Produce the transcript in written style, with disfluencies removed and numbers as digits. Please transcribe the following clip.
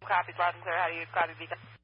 copies loud and clear. How do you copy?